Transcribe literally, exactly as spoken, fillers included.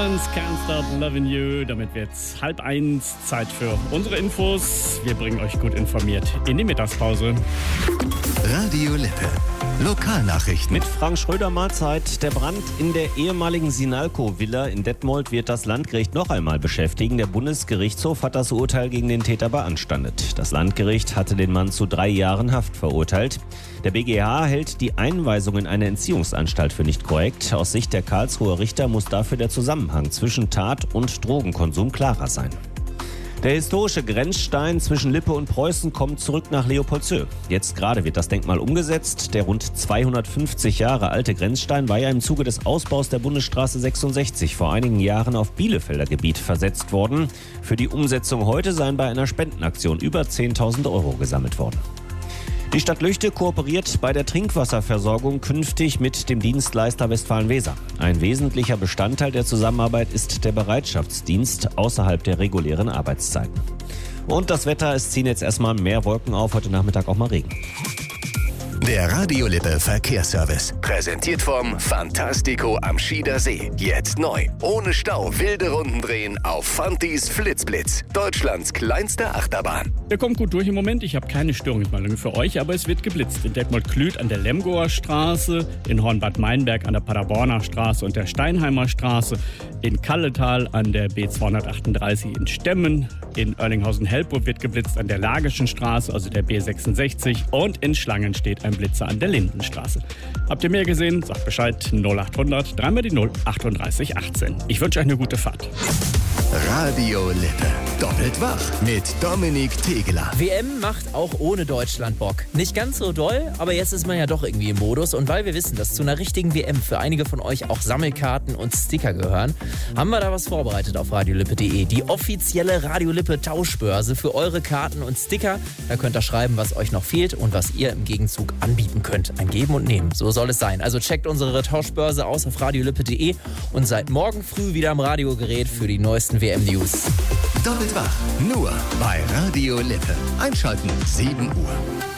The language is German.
Diamonds, Can't Stop Loving You. Damit wird's halb eins, Zeit für unsere Infos. Wir bringen euch gut informiert in die Mittagspause. Radio Lippe. Lokalnachrichten. Mit Frank Schröder Mahlzeit. Der Brand in der ehemaligen Sinalco-Villa in Detmold wird das Landgericht noch einmal beschäftigen. Der Bundesgerichtshof hat das Urteil gegen den Täter beanstandet. Das Landgericht hatte den Mann zu drei Jahren Haft verurteilt. Der B G H hält die Einweisung in eine Entziehungsanstalt für nicht korrekt. Aus Sicht der Karlsruher Richter muss dafür der Zusammenhang zwischen Tat und Drogenkonsum klarer sein. Der historische Grenzstein zwischen Lippe und Preußen kommt zurück nach Leopoldshöhe. Jetzt gerade wird das Denkmal umgesetzt. Der rund zweihundertfünfzig Jahre alte Grenzstein war ja im Zuge des Ausbaus der Bundesstraße sechsundsechzig vor einigen Jahren auf Bielefelder Gebiet versetzt worden. Für die Umsetzung heute seien bei einer Spendenaktion über zehntausend Euro gesammelt worden. Die Stadt Lüchte kooperiert bei der Trinkwasserversorgung künftig mit dem Dienstleister Westfalen-Weser. Ein wesentlicher Bestandteil der Zusammenarbeit ist der Bereitschaftsdienst außerhalb der regulären Arbeitszeiten. Und das Wetter, es ziehen jetzt erstmal mehr Wolken auf, heute Nachmittag auch mal Regen. Der Radio Lippe Verkehrsservice. Präsentiert vom Fantastico am Schieder See. Jetzt neu. Ohne Stau wilde Runden drehen auf Fantis Flitzblitz. Deutschlands kleinste Achterbahn. Ihr kommt gut durch im Moment. Ich habe keine Störungsmeldungen für euch, aber es wird geblitzt. In Detmold-Klüth an der Lemgoer Straße, in Hornbad Meinberg an der Paderborner Straße und der Steinheimer Straße, in Kalletal an der B zweihundertachtunddreißig in Stemmen, in Oerlinghausen-Hellburg wird geblitzt an der Lagischen Straße, also der B sechsundsechzig, und in Schlangen steht ein Blitzer an der Lindenstraße. Habt ihr mehr gesehen? Sagt Bescheid. null achthundert, dreimal die null, achtunddreißig achtzehn. Ich wünsche euch eine gute Fahrt. Radio Lippe. Doppelt wach mit Dominik Tegeler. W M macht auch ohne Deutschland Bock. Nicht ganz so doll, aber jetzt ist man ja doch irgendwie im Modus. Und weil wir wissen, dass zu einer richtigen W M für einige von euch auch Sammelkarten und Sticker gehören, haben wir da was vorbereitet auf radiolippe punkt de. Die offizielle Radio Lippe Tauschbörse für eure Karten und Sticker. Da könnt ihr schreiben, was euch noch fehlt und was ihr im Gegenzug anbieten könnt. Ein Geben und Nehmen, so soll es sein. Also checkt unsere Tauschbörse aus auf radiolippe punkt de und seid morgen früh wieder am Radiogerät für die neuesten W M-News. Doppelt wach. Nur bei Radio Lippe. Einschalten sieben Uhr.